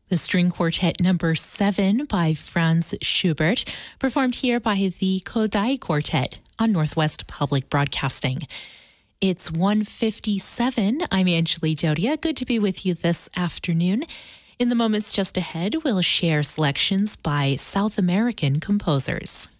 The string quartet number 7 by Franz Schubert, performed here by the Kodály Quartet on Northwest Public Broadcasting. It's 1:57. I'm Anjali Jodia. Good to be with you this afternoon. In the moments just ahead, we'll share selections by South American composers.